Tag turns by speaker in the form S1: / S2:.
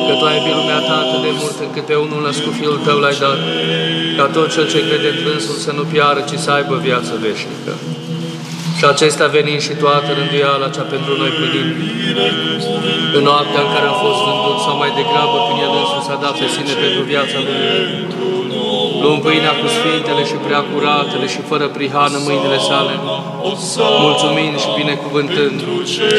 S1: că Tu ai iubit lumea Ta atât de mult încât pe unul născut Fiul Tău L-ai dat, ca tot cel ce crede în Dânsul să nu piară, ci să aibă viață veșnică. Și acesta venind și toată rânduiala cea pentru noi plinind, în noaptea în care a fost vândut, sau mai degrabă când El însuși s-a dat pe sine pentru viața Lui, luând pâinea cu sfintele și prea curatele și fără prihană mâinile sale, mulțumind și binecuvântând,